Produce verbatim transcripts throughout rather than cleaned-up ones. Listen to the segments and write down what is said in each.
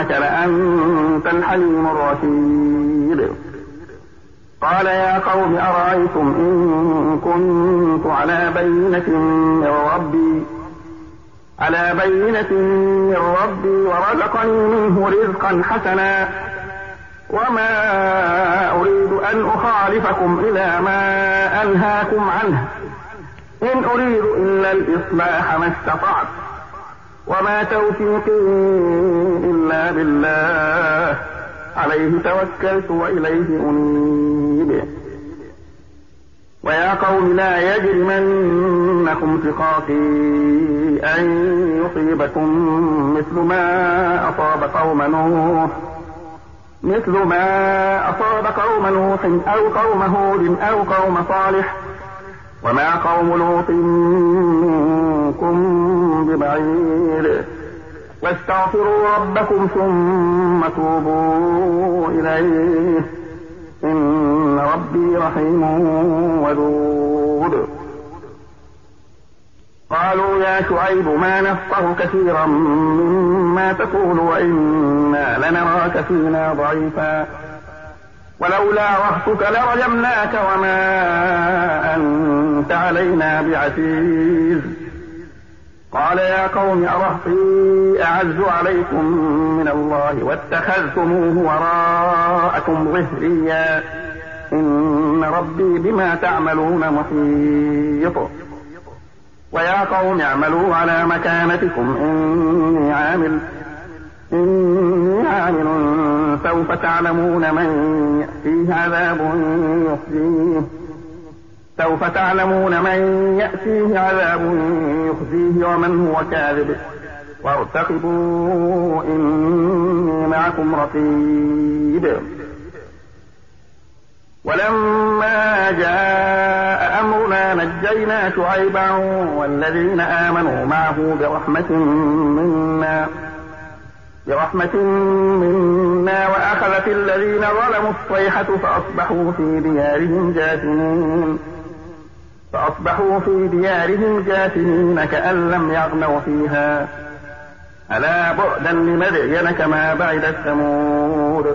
إنك لأنت الحليم الرشيد. قال يا قوم أرأيتم إن كنت على بينة من ربي على بينة من ربي ورزقني منه رزقا حسنا وما أريد أن أخالفكم إلى ما أنهاكم عنه إن أريد إلا الإصلاح ما استطعت وما توفيقي إلا بالله عليه توكلت وإليه أنيب. ويا قوم لا يجرمنكم شقاقي أن يصيبكم مثل ما أصاب قوم نوح مثل ما أصاب قوم نوح أو قوم هود أو قوم صالح وما قوم لوط منكم ببعيد. واستغفروا ربكم ثم توبوا إليه إن ربي رحيم ودود. قالوا يا شعيب ما نفقه كثيرا مما تقول وإنا لنراك فينا ضعيفا ولولا رهتك لرجمناك وما أنت علينا بعزيز. قال يا قوم أرهطي أعز عليكم من الله واتخذتموه وراءكم ظهريا إن ربي بما تعملون محيط. ويا قوم اعملوا على مكانتكم إني عامل إني عامل سوف تعلمون من يأتيه عذاب يخزيه سوف تعلمون من يأتيه عذاب يخزيه ومن هو كاذب وارتقبوا إني معكم رقيب. ولما جاء أمرنا نجينا شعيبا والذين آمنوا معه برحمة منا برحمة منا وأخذت الذين ظلموا الصيحة فأصبحوا في ديارهم جاثمين فأصبحوا في ديارهم جاثمين كأن لم يغنوا فيها ألا بعدا لمدين كما بعدت ثمود.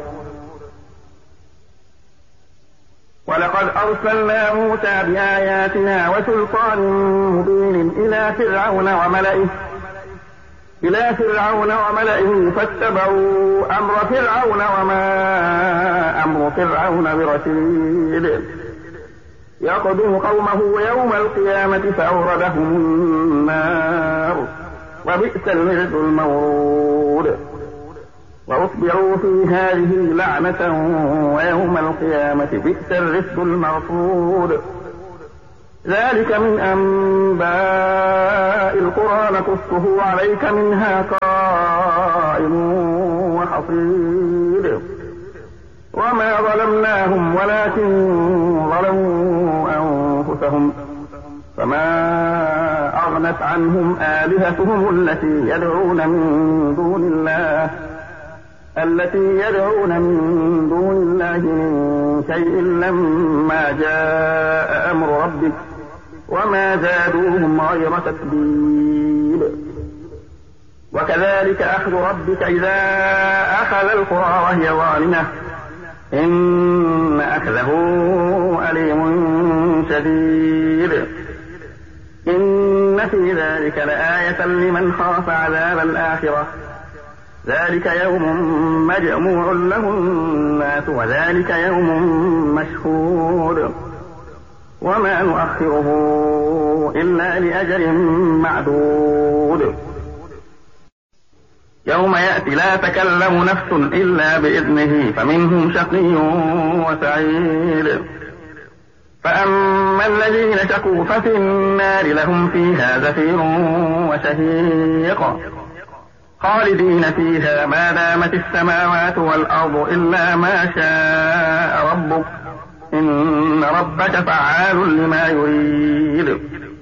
ولقد أرسلنا موسى بآياتنا وسلطان مبين إلى فرعون وملئه إلى فرعون وملئه فاتبعوا أمر فرعون وما أمر فرعون برشيد يقدم قومه يوم القيامة فأوردهم النار وبئس الورد المورود. وأتبعوا في هذه لعنة ويوم القيامة بئس الرفد المرفود. ذلك من أنباء القرى نقصه عليك منها قائم وحصيد. وما ظلمناهم ولكن ظلموا أنفسهم فما أغنت عنهم آلهتهم التي يدعون من دون الله التي يدعون من دون الله من شيء لما جاء أمر ربك وما زادوهم غير تتبيب. وكذلك أخذ ربك إذا أخذ القرى وهي ظالمة إن أخذه أليم شديد. إن في ذلك لآية لمن خاف عذاب الآخرة ذلك يوم مجموع له الناس وذلك يوم مشهود وما نؤخره إلا لأجل معدود. يوم يأتي لا تكلم نفس إلا بإذنه فمنهم شقي وسعيد. فأما الذين شقوا ففي النار لهم فيها زفير وشهيق خالدين فيها ما دامت السماوات والأرض إلا ما شاء ربك إن ربك فعال لما يريد.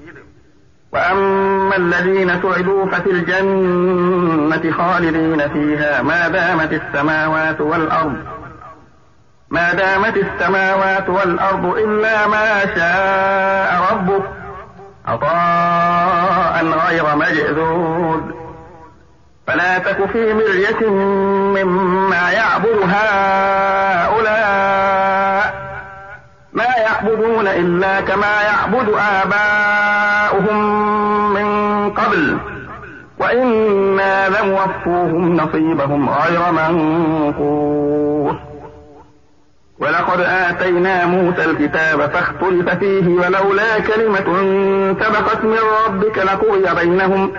وأما الذين سعدوا ففي الجنة خالدين فيها ما دامت السماوات والأرض ما دامت السماوات والأرض إلا ما شاء ربك عطاء غير مجذوذ. فلا تك في مرية مما يعبد هؤلاء ما يعبدون إلا كما يعبد آباؤهم من قبل وإنا لموفوهم نصيبهم غير منقوص ولقد آتينا موسى الكتاب فاختلف فيه ولولا كلمة سبقت من ربك لقضي بينهم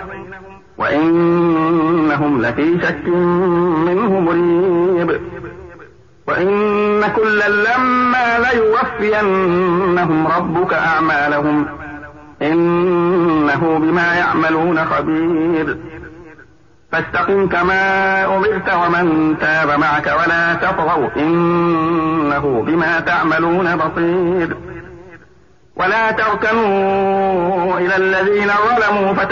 وإنهم لفي شك منه مريب وإن كلا لما ليوفينهم ربك أعمالهم إنه بما يعملون خبير فاستقم كما أمرت ومن تاب معك ولا تطغوا إنه بما تعملون بصير ولا تركنوا إلى الذين ظلموا